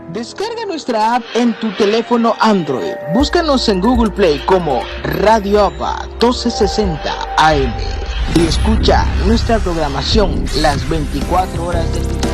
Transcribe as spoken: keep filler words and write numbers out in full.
Descarga nuestra app en tu teléfono Android. Búscanos en Google Play como Radio APA doce sesenta A M y escucha nuestra programación las veinticuatro horas del día.